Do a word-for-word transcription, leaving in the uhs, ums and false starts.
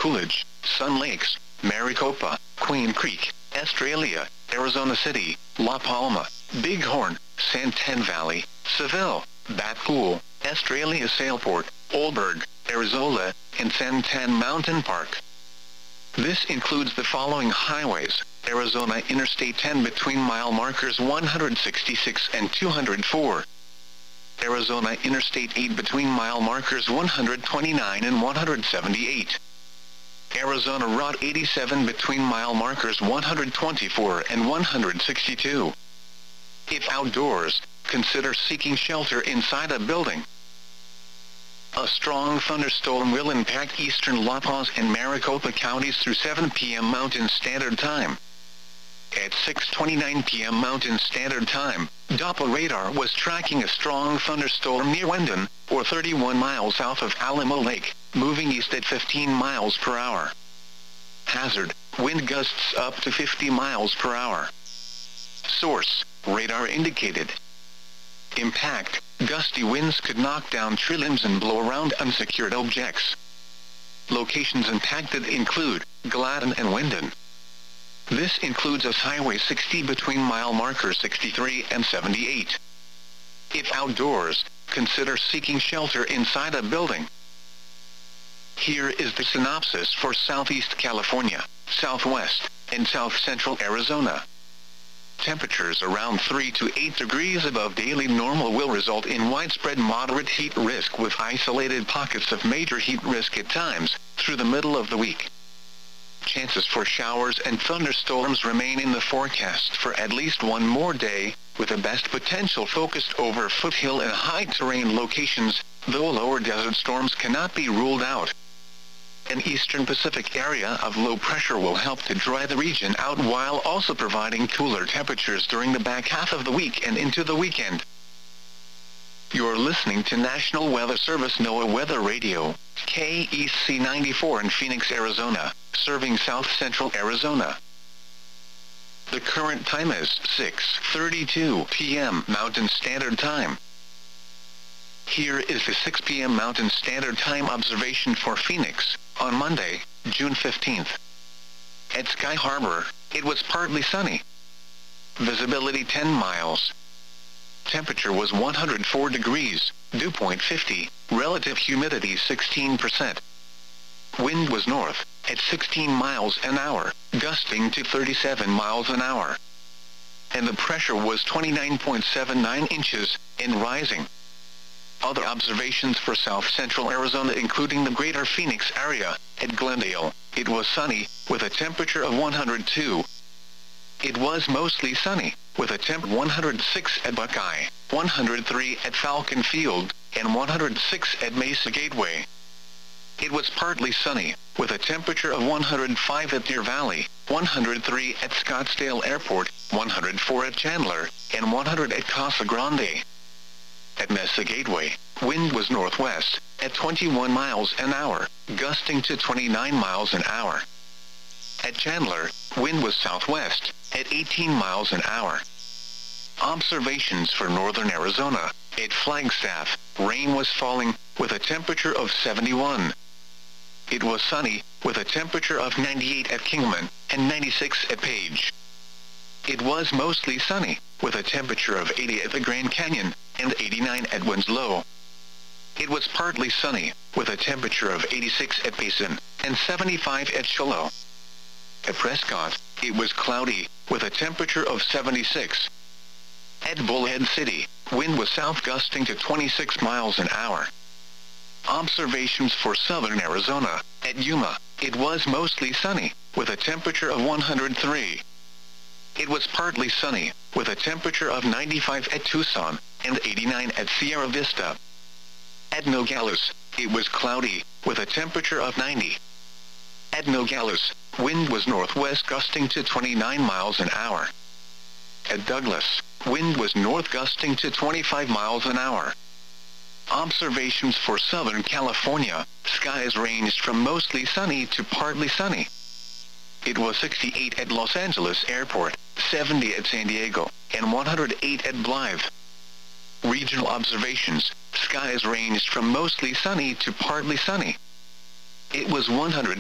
Coolidge, Sun Lakes, Maricopa, Queen Creek, Estrella, Arizona City, La Palma, Bighorn, Santan Valley, Seville, Bat Pool, Estrella Sailport, Oldberg, Arizola, and Santan Mountain Park. This includes the following highways: Arizona Interstate ten between mile markers one hundred sixty-six and two hundred four. Arizona Interstate eight between mile markers one hundred twenty-nine and one hundred seventy-eight. Arizona Route eighty-seven between mile markers one hundred twenty-four and one hundred sixty-two. If outdoors, consider seeking shelter inside a building. A strong thunderstorm will impact eastern La Paz and Maricopa counties through seven p m Mountain Standard Time. At six twenty-nine p m Mountain Standard Time, Doppler radar was tracking a strong thunderstorm near Wendon, or thirty-one miles south of Alamo Lake, moving east at fifteen miles per hour. Hazard: wind gusts up to fifty miles per hour. Source: radar indicated. Impact: gusty winds could knock down tree limbs and blow around unsecured objects. Locations impacted include Gladden and Wendon. This includes us Highway sixty between mile markers sixty-three and seventy-eight. If outdoors, consider seeking shelter inside a building. Here is the synopsis for Southeast California, Southwest, and South Central Arizona. Temperatures around three to eight degrees above daily normal will result in widespread moderate heat risk with isolated pockets of major heat risk at times, through the middle of the week. Chances for showers and thunderstorms remain in the forecast for at least one more day, with the best potential focused over foothill and high-terrain locations, though lower desert storms cannot be ruled out. An eastern Pacific area of low pressure will help to dry the region out while also providing cooler temperatures during the back half of the week and into the weekend. You're listening to National Weather Service NOAA Weather Radio, K E C ninety-four in Phoenix, Arizona, serving South Central Arizona. The current time is six thirty-two p m Mountain Standard Time. Here is the six p m Mountain Standard Time observation for Phoenix, on Monday, June fifteenth. At Sky Harbor, it was partly sunny. Visibility ten miles. Temperature was one hundred four degrees, dew point fifty, relative humidity sixteen percent. Wind was north, at sixteen miles an hour, gusting to thirty-seven miles an hour. And the pressure was twenty-nine point seven nine inches, and rising. Other observations for South Central Arizona including the greater Phoenix area. At Glendale, it was sunny, with a temperature of one hundred two. It was mostly sunny, with a temp one hundred six at Buckeye, one hundred three at Falcon Field, and one hundred six at Mesa Gateway. It was partly sunny, with a temperature of one hundred five at Deer Valley, one hundred three at Scottsdale Airport, one hundred four at Chandler, and one hundred at Casa Grande. At Mesa Gateway, wind was northwest, at twenty-one miles an hour, gusting to twenty-nine miles an hour. At Chandler, wind was southwest, at eighteen miles an hour. Observations for northern Arizona. At Flagstaff, rain was falling, with a temperature of seventy-one. It was sunny, with a temperature of ninety-eight at Kingman, and ninety-six at Page. It was mostly sunny, with a temperature of eighty at the Grand Canyon, and eighty-nine at Winslow. It was partly sunny, with a temperature of eighty-six at Payson, and seventy-five at Shiloh. At Prescott, it was cloudy, with a temperature of seventy-six. At Bullhead City, wind was south gusting to twenty-six miles an hour. Observations for southern Arizona. At Yuma, it was mostly sunny, with a temperature of one hundred three. It was partly sunny, with a temperature of ninety-five at Tucson, and eighty-nine at Sierra Vista. At Nogales, it was cloudy, with a temperature of ninety. At Nogales, wind was northwest gusting to twenty-nine miles an hour. At Douglas, wind was north gusting to twenty-five miles an hour. Observations for Southern California. Skies ranged from mostly sunny to partly sunny. It was sixty-eight at Los Angeles Airport, seventy at San Diego, and one hundred eight at Blythe. Regional observations. Skies ranged from mostly sunny to partly sunny. It was one hundred